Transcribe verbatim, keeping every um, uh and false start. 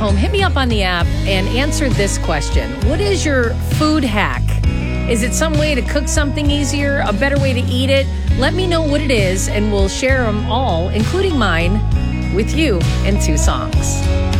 home, hit me up on the app and answer this question. What is your food hack? Is it some way to cook something easier, a better way to eat it? Let me know what it is, and we'll share them all, including mine, with you in two songs.